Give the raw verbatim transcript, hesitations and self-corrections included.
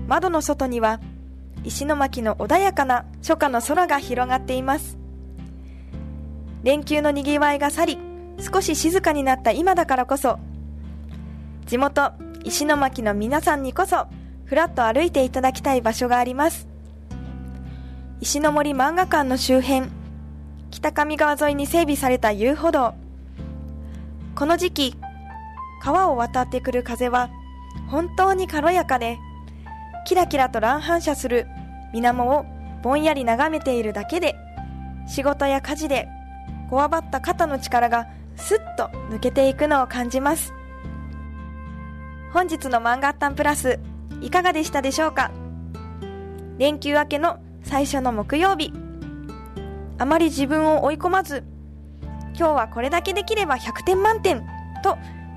窓の外には石巻の穏やかな初夏の空が広がっています。連休のにぎわいが去り、少し静かになった今だからこそ、地元石巻の皆さんにこそふらっと歩いていただきたい場所があります。石の森漫画館の周辺、北上川沿いに整備された遊歩道。この時期、川を渡ってくる風は本当に軽やかで、キラキラと乱反射する水面をぼんやり眺めているだけで、仕事や家事でこわばった肩の力がスッと抜けていくのを感じます。本日の漫画タンプラス、いかがでしたでしょうか。連休明けの最初の木曜日、あまり自分を追い込まず、今日はこれだけできればひゃくてん満点と